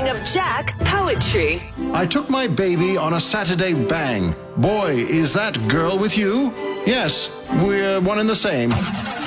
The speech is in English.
King of Jack Poetry. I took my baby on a Saturday bang. Boy, is that girl with you? Yes, we're one and the same.